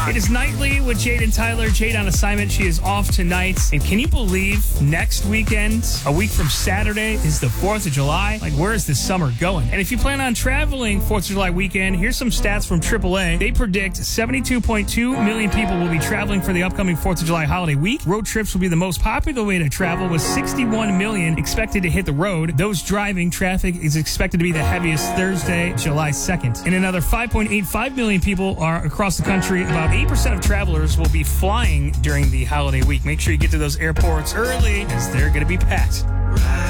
It is Nightly with Jade and Tyler. Jade on assignment. She is off tonight. And can you believe next weekend, a week from Saturday, is the 4th of July? Like, where is this summer going? And if you plan on traveling 4th of July weekend, here's some stats from AAA. They predict 72.2 million people will be traveling for the upcoming 4th of July holiday week. Road trips will be the most popular way to travel, with 61 million expected to hit the road. Those driving, traffic is expected to be the heaviest Thursday, July 2nd. And another 5.85 million people are across the country. About 8% of travelers will be flying during the holiday week. Make sure you get to those airports early, as they're going to be packed.